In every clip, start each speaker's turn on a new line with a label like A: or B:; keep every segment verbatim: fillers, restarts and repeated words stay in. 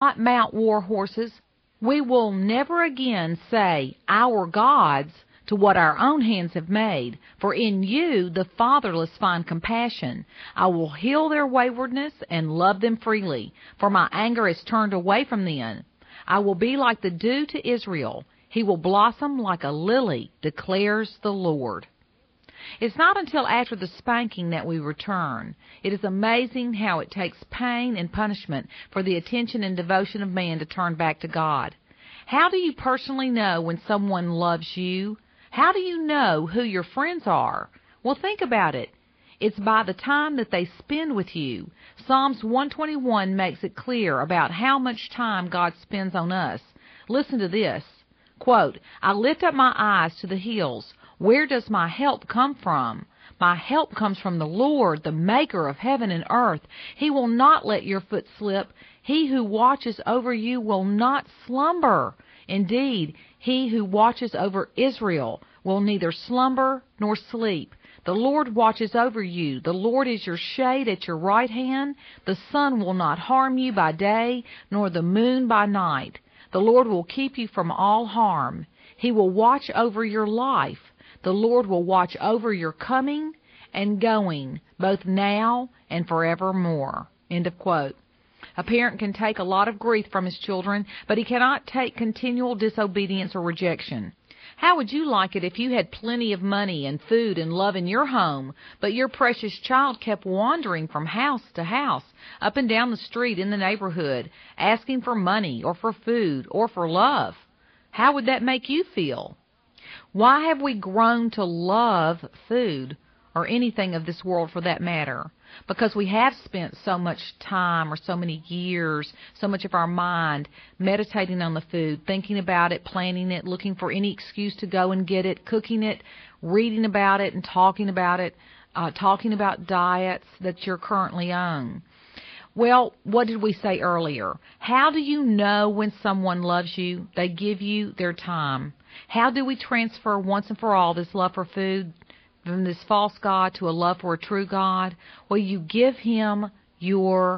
A: not mount war horses. We will never again say, our gods, to what our own hands have made. For in you the fatherless find compassion. I will heal their waywardness and love them freely, for my anger is turned away from them. I will be like the dew to Israel. He will blossom like a lily, declares the Lord. It's not until after the spanking that we return. It is amazing how it takes pain and punishment for the attention and devotion of man to turn back to God. How do you personally know when someone loves you? How do you know who your friends are? Well, think about it. It's by the time that they spend with you. Psalms one twenty-one makes it clear about how much time God spends on us. Listen to this. Quote, I lift up my eyes to the hills. Where does my help come from? My help comes from the Lord, the maker of heaven and earth. He will not let your foot slip. He who watches over you will not slumber. Indeed, he who watches over Israel will neither slumber nor sleep. The Lord watches over you. The Lord is your shade at your right hand. The sun will not harm you by day, nor the moon by night. The Lord will keep you from all harm. He will watch over your life. The Lord will watch over your coming and going, both now and forevermore. End of quote. A parent can take a lot of grief from his children, but he cannot take continual disobedience or rejection. How would you like it if you had plenty of money and food and love in your home, but your precious child kept wandering from house to house, up and down the street in the neighborhood, asking for money or for food or for love? How would that make you feel? Why have we grown to love food, or anything of this world for that matter? Because we have spent so much time or so many years, so much of our mind meditating on the food, thinking about it, planning it, looking for any excuse to go and get it, cooking it, reading about it and talking about it, uh, talking about diets that you're currently on. Well, what did we say earlier? How do you know when someone loves you? They give you their time. How do we transfer once and for all this love for food from this false God to a love for a true God? Well, you give him your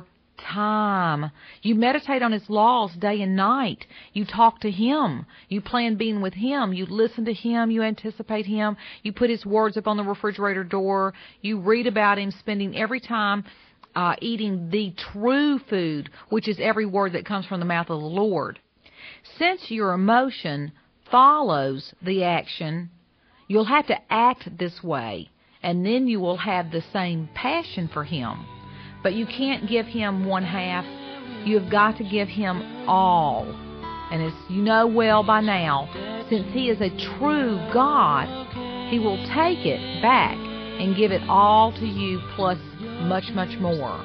A: time. You meditate on his laws day and night. You talk to him. You plan being with him. You listen to him. You anticipate him. You put his words up on the refrigerator door. You read about him, spending every time uh, eating the true food, which is every word that comes from the mouth of the Lord. Since your emotion follows the action, you'll have to act this way, and then you will have the same passion for him. But you can't give him one half. You've got to give him all. And as you know well by now, since he is a true God, he will take it back and give it all to you plus much, much more.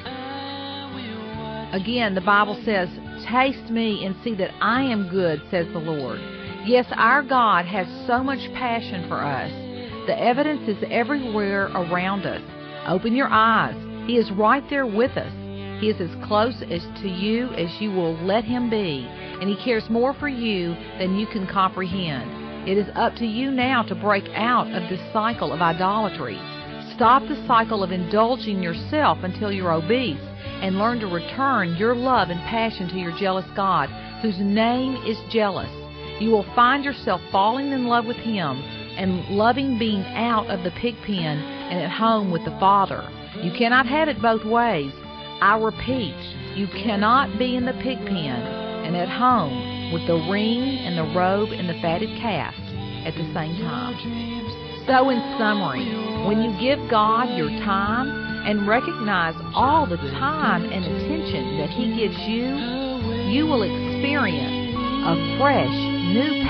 A: Again, the Bible says, taste me and see that I am good, says the Lord. Yes, our God has so much passion for us. The evidence is everywhere around us. Open your eyes. He is right there with us. He is as close as to you as you will let him be, and he cares more for you than you can comprehend. It is up to you now to break out of this cycle of idolatry. Stop the cycle of indulging yourself until you're obese, and learn to return your love and passion to your jealous God, whose name is jealous. You will find yourself falling in love with him and loving being out of the pig pen and at home with the Father. You cannot have it both ways. I repeat, you cannot be in the pig pen and at home with the ring and the robe and the fatted calf at the same time. So in summary, when you give God your time and recognize all the time and attention that he gives you, you will experience a fresh, new